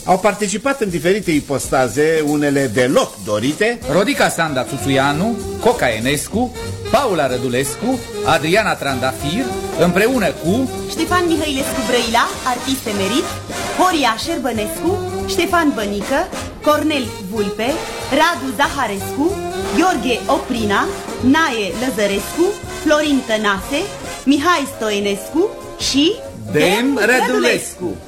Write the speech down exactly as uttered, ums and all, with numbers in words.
Au participat în diferite ipostaze, unele deloc dorite: Rodica Sanda Țuțuianu, Coca Enescu, Paula Rădulescu, Adriana Trandafir, împreună cu Ștefan Mihailescu Brăila, artist emerit, Horia Șerbănescu, Ștefan Bănică, Cornel Vulpe, Radu Zaharescu, Gheorghe Oprina, Nae Lăzărescu, Florin Tănase, Mihai Stoenescu și Dem Rădulescu.